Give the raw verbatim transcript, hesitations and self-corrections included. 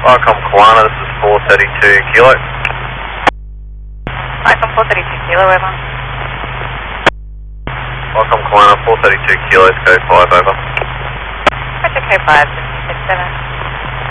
Icom Kiwana, this is four thirty-two kilo. Icom four thirty-two kilo, over. Icom Kiwana, four thirty-two kilos, code five, over. Roger, code five, six six seven.